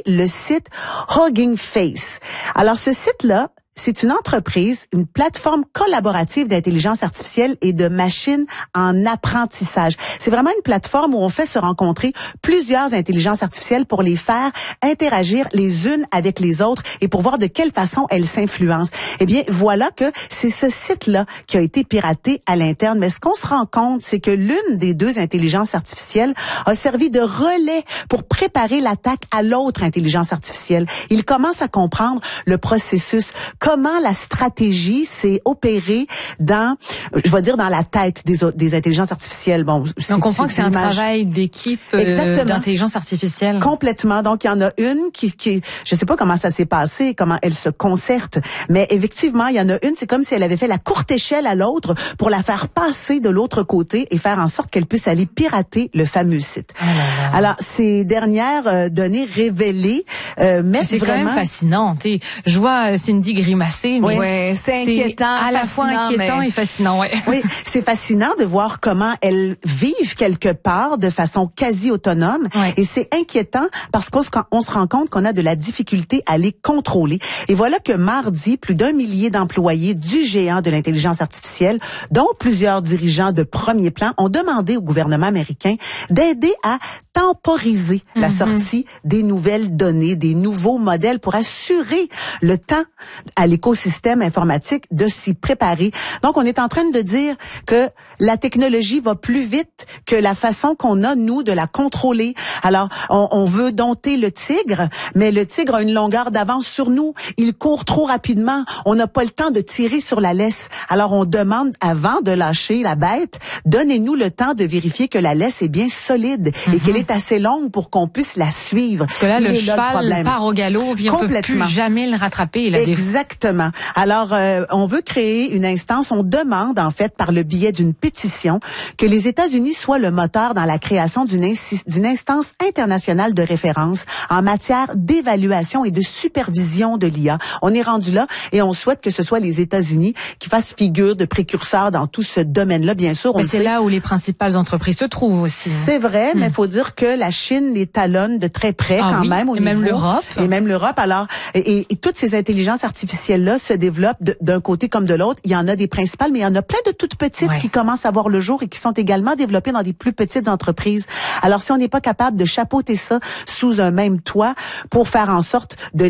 le site Hugging Face. Alors, ce site-là, c'est une entreprise, une plateforme collaborative d'intelligence artificielle et de machines en apprentissage. C'est vraiment une plateforme où on fait se rencontrer plusieurs intelligences artificielles pour les faire interagir les unes avec les autres et pour voir de quelle façon elles s'influencent. Eh bien, voilà que c'est ce site-là qui a été piraté à l'interne. Mais ce qu'on se rend compte, c'est que l'une des deux intelligences artificielles a servi de relais pour préparer l'attaque à l'autre intelligence artificielle. Il commence à comprendre le processus, comment la stratégie s'est opérée dans, je vais dire, dans la tête des intelligences artificielles. Bon, on comprend que c'est un travail d'équipe d'intelligence artificielle. Complètement. Donc, il y en a une qui, je sais pas comment ça s'est passé, comment elle se concerte, mais effectivement, il y en a une, c'est comme si elle avait fait la courte échelle à l'autre pour la faire passer de l'autre côté et faire en sorte qu'elle puisse aller pirater le fameux site. Alors, ces dernières données révélées mettent c'est vraiment... quand même fascinant. T'sais, je vois Cindy grimacer, mais ouais, c'est inquiétant, à la fois inquiétant et fascinant. Ouais. Oui, c'est fascinant de voir comment elles vivent quelque part de façon quasi autonome, et c'est inquiétant parce qu'on se rend compte qu'on a de la difficulté à les contrôler. Et voilà que mardi, plus d'1 millier d'employés du géant de l'intelligence artificielle, dont plusieurs dirigeants de premier plan, ont demandé au gouvernement américain d'aider à temporiser la sortie des nouvelles données, des nouveaux modèles pour assurer le temps à l'écosystème informatique de s'y préparer. Donc, on est en train de dire que la technologie va plus vite que la façon qu'on a, nous, de la contrôler. Alors, on veut dompter le tigre, mais le tigre a une longueur d'avance sur nous. Il court trop rapidement. On n'a pas le temps de tirer sur la laisse. Alors, on demande, avant de lâcher la bête, donnez-nous le temps de vérifier que la laisse est bien solide et qu'elle est assez longue pour qu'on puisse la suivre. Parce que là, le cheval part au galop, puis on peut plus jamais le rattraper. Exactement. Alors, on veut créer une instance, on demande en fait par le biais d'une pétition que les États-Unis soient le moteur dans la création d'une instance internationale de référence en matière d'évaluation et de supervision de l'IA. On est rendu là et on souhaite que ce soit les États-Unis qui fassent figure de précurseurs dans tout ce domaine-là, bien sûr. Mais c'est là où les principales entreprises se trouvent aussi. C'est vrai, mais il faut dire que la Chine les talonne de très près même. Et même l'Europe. Et même l'Europe. Alors, et toutes ces intelligences artificielles-là se développent d'un côté comme de l'autre. Il y en a des principales, mais il y en a plein de toutes petites qui commencent à voir le jour et qui sont également développées dans des plus petites entreprises. Alors, si on n'est pas capable de chapeauter ça sous un même toit pour faire en sorte de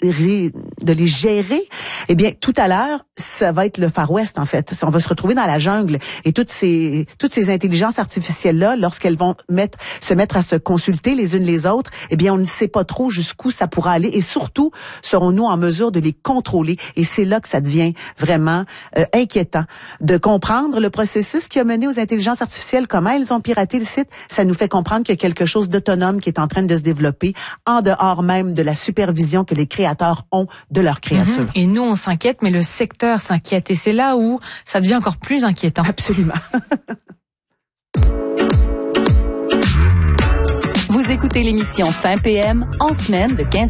les gérer, eh bien, tout à l'heure, ça va être le Far West, en fait. On va se retrouver dans la jungle. Et toutes ces intelligences artificielles-là, lorsqu'elles vont se mettre à se consulter les unes les autres, eh bien, on ne sait pas trop jusqu'où ça pourra aller. Et surtout, serons-nous en mesure de les contrôler? Et c'est là que ça devient vraiment inquiétant. De comprendre le processus qui a mené aux intelligences artificielles, comment elles ont piraté le site, ça nous fait comprendre qu'il y a quelque chose d'autonome qui est en train de se développer en dehors même de la supervision que les créateurs ont de leurs créatures. Et nous, on s'inquiète, mais le secteur s'inquiète. Et c'est là où ça devient encore plus inquiétant. Absolument. Vous écoutez l'émission Fin PM en semaine de 15